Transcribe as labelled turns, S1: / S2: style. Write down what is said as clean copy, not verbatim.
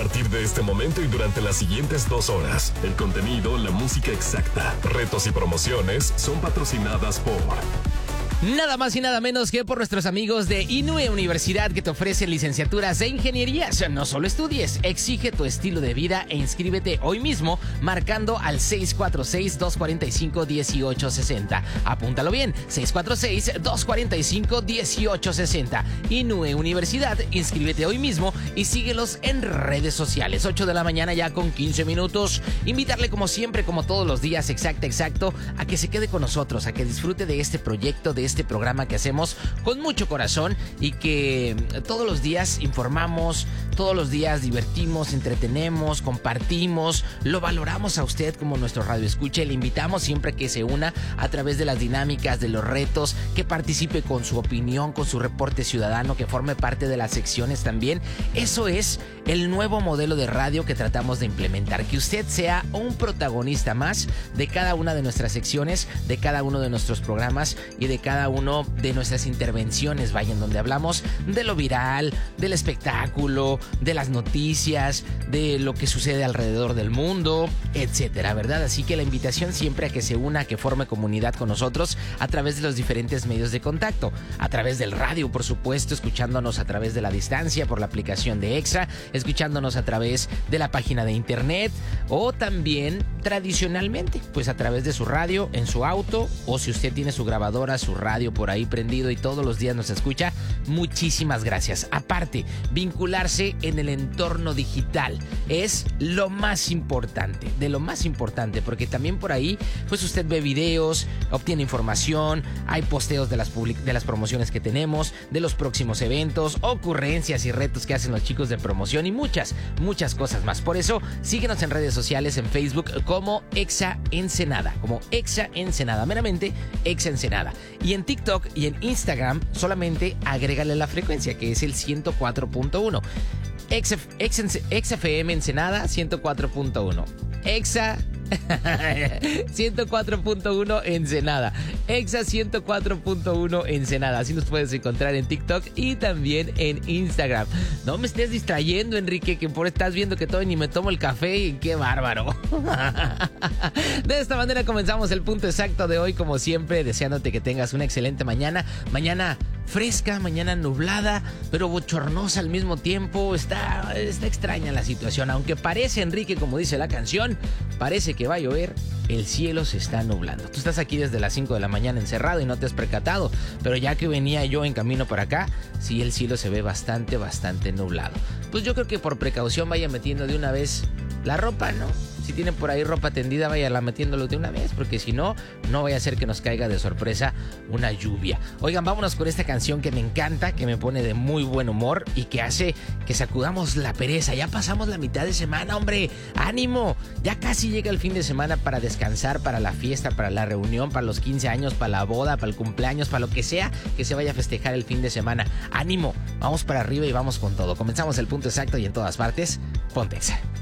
S1: partir de este momento y durante las siguientes 2 horas, el contenido, la música exacta, retos y promociones son patrocinadas por...
S2: Nada más y nada menos que por nuestros amigos de Inue Universidad, que te ofrecen licenciaturas de ingenierías. No solo estudies, exige tu estilo de vida e inscríbete hoy mismo marcando al 646-245-1860. Apúntalo bien, 646-245-1860. Inue Universidad, inscríbete hoy mismo y síguelos en redes sociales. 8 de la mañana ya con 15 minutos. Invitarle como siempre, como todos los días, exacto, a que se quede con nosotros, a que disfrute de este proyecto, de este programa que hacemos con mucho corazón y que todos los días informamos, todos los días divertimos, entretenemos, compartimos, lo valoramos a usted como nuestro radioescucha y le invitamos siempre que se una a través de las dinámicas, de los retos, que participe con su opinión, con su reporte ciudadano, que forme parte de las secciones también. Eso es el nuevo modelo de radio que tratamos de implementar, que usted sea un protagonista más de cada una de nuestras secciones, de cada uno de nuestros programas y de cada uno de nuestras intervenciones, vaya, en donde hablamos de lo viral, del espectáculo, de las noticias, de lo que sucede alrededor del mundo, etcétera, ¿verdad? Así que la invitación siempre a que se una, a que forme comunidad con nosotros a través de los diferentes medios de contacto, a través del radio, por supuesto, escuchándonos a través de la distancia por la aplicación de Exa, escuchándonos a través de la página de internet o también tradicionalmente, pues a través de su radio, en su auto, o si usted tiene su grabadora, su radio por ahí prendido y todos los días nos escucha, muchísimas gracias. Aparte, vincularse en el entorno digital es lo más importante, de lo más importante, porque también por ahí pues usted ve videos, obtiene información, hay posteos de las promociones que tenemos, de los próximos eventos, ocurrencias y retos que hacen los chicos de promoción y muchas cosas más. Por eso síguenos en redes sociales, en Facebook como Exa Ensenada, meramente Exa Ensenada. Y en TikTok y en Instagram solamente agrégale la frecuencia, que es el 104.1. XFM Ensenada 104.1. Exa 104.1 Ensenada. Exa 104.1 Ensenada. Así nos puedes encontrar en TikTok y también en Instagram. No me estés distrayendo, Enrique, que por estás viendo que todavía ni me tomo el café y qué bárbaro. De esta manera comenzamos el punto exacto de hoy, como siempre, deseándote que tengas una excelente mañana. Mañana fresca, mañana nublada, pero bochornosa al mismo tiempo. Está extraña la situación. Aunque parece, Enrique, como dice la canción, parece que va a llover, el cielo se está nublando. Tú estás aquí desde las 5 de la mañana encerrado y no te has percatado, pero ya que venía yo en camino para acá, sí, el cielo se ve bastante nublado. Pues yo creo que por precaución vaya metiendo de una vez la ropa, ¿no? Si tienen por ahí ropa tendida, váyala metiéndolo de una vez, porque si no, no vaya a ser que nos caiga de sorpresa una lluvia. Oigan, vámonos con esta canción que me encanta, que me pone de muy buen humor y que hace que sacudamos la pereza. Ya pasamos la mitad de semana, hombre, ánimo. Ya casi llega el fin de semana para descansar, para la fiesta, para la reunión, para los 15 años, para la boda, para el cumpleaños, para lo que sea que se vaya a festejar el fin de semana. Ánimo, vamos para arriba y vamos con todo. Comenzamos el punto exacto y en todas partes, ponte Exa.